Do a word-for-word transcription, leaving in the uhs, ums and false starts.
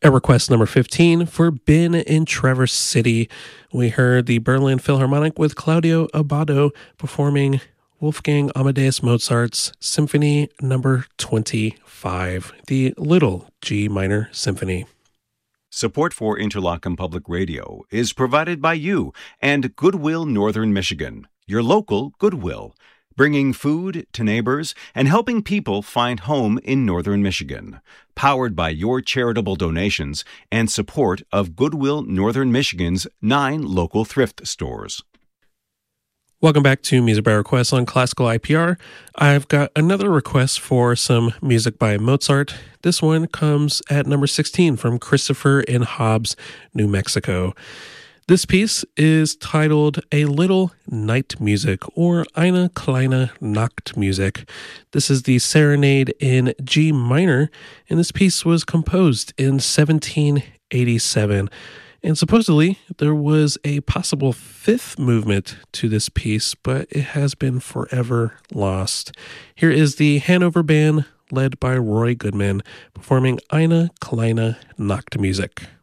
At request number fifteen for Ben in Traverse City, we heard the Berlin Philharmonic with Claudio Abbado performing Wolfgang Amadeus Mozart's Symphony number twenty-five, the Little G Minor Symphony. Support for Interlochen Public Radio is provided by you and Goodwill Northern Michigan, your local Goodwill, bringing food to neighbors and helping people find home in Northern Michigan. Powered by your charitable donations and support of Goodwill Northern Michigan's nine local thrift stores. Welcome back to Music by Request on Classical I P R. I've got another request for some music by Mozart. This one comes at number sixteen from Christopher in Hobbs, New Mexico. This piece is titled A Little Night Music, or Eine kleine Nachtmusik. This is the Serenade in G minor, and this piece was composed in seventeen eighty-seven. And supposedly, there was a possible fifth movement to this piece, but it has been forever lost. Here is the Hanover Band, led by Roy Goodman, performing Eine kleine Nachtmusik.